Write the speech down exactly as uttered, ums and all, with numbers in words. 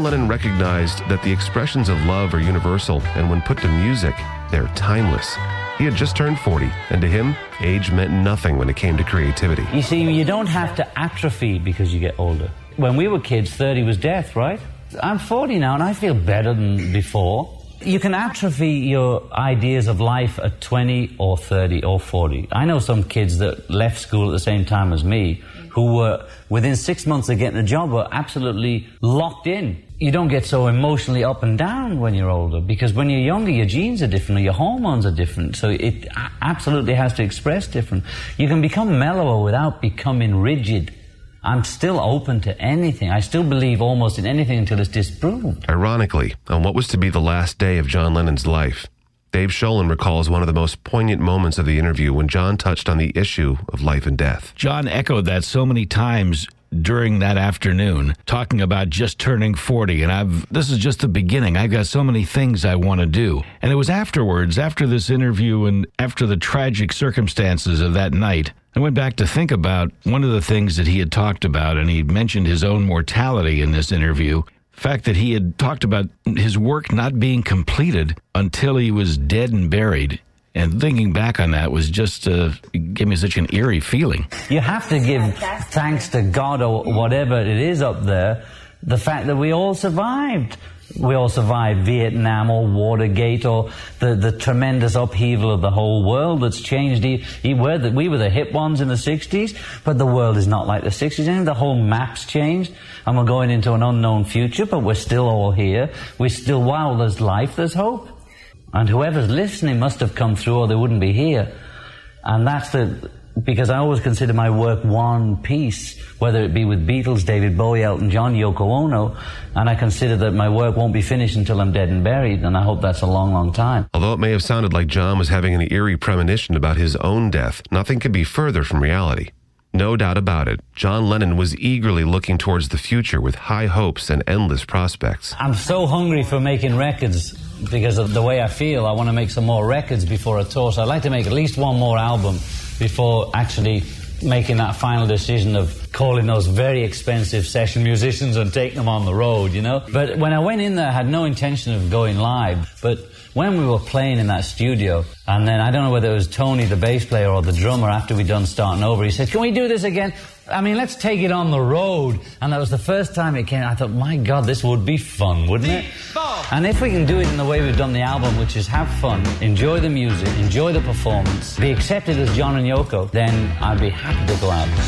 Lennon recognized that the expressions of love are universal, and when put to music, they're timeless. He had just turned forty, and to him, age meant nothing when it came to creativity. You see, you don't have to atrophy because you get older. When we were kids, thirty was death, right? I'm forty now, and I feel better than before. You can atrophy your ideas of life at twenty or thirty or forty. I know some kids that left school at the same time as me who were, within six months of getting a job, were absolutely locked in. You don't get so emotionally up and down when you're older, because when you're younger, your genes are different, your hormones are different, so it absolutely has to express different. You can become mellower without becoming rigid. I'm still open to anything. I still believe almost in anything until it's disproved. Ironically, on what was to be the last day of John Lennon's life, Dave Sholin recalls one of the most poignant moments of the interview when John touched on the issue of life and death. John echoed that so many times during that afternoon, talking about just turning forty, and I've this is just the beginning. I've got so many things I want to do. And it was afterwards, after this interview and after the tragic circumstances of that night, I went back to think about one of the things that he had talked about, and he mentioned his own mortality in this interview. The fact that he had talked about his work not being completed until he was dead and buried. And thinking back on that was just, uh, gave me such an eerie feeling. You have to give thanks to God or whatever it is up there, the fact that we all survived. We all survived Vietnam or Watergate or the, the tremendous upheaval of the whole world that's changed. He, he were the, we were the hip ones in the sixties, but the world is not like the sixties anymore. The whole map's changed, and we're going into an unknown future, but we're still all here. We're still, while there's life, there's hope. And whoever's listening must have come through or they wouldn't be here. And that's the... Because I always consider my work one piece, whether it be with Beatles, David Bowie, Elton John, Yoko Ono, and I consider that my work won't be finished until I'm dead and buried, and I hope that's a long, long time. Although it may have sounded like John was having an eerie premonition about his own death, nothing could be further from reality. No doubt about it, John Lennon was eagerly looking towards the future with high hopes and endless prospects. I'm so hungry for making records because of the way I feel. I want to make some more records before a tour, so I'd like to make at least one more album before actually making that final decision of calling those very expensive session musicians and taking them on the road, you know? But when I went in there, I had no intention of going live, but when we were playing in that studio, and then I don't know whether it was Tony, the bass player, or the drummer, after we'd done Starting Over, he said, can we do this again? I mean, let's take it on the road. And that was the first time it came. I thought, my God, this would be fun, wouldn't it? And if we can do it in the way we've done the album, which is have fun, enjoy the music, enjoy the performance, be accepted as John and Yoko, then I'd be happy to go out.